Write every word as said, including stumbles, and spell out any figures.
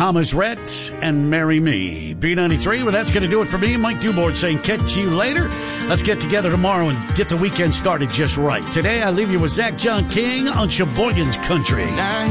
Thomas Rhett, and Marry Me. B ninety-three, well, that's going to do it for me. Mike Dubord saying catch you later. Let's get together tomorrow and get the weekend started just right. Today, I leave you with Zach John King on Sheboygan's Country. Now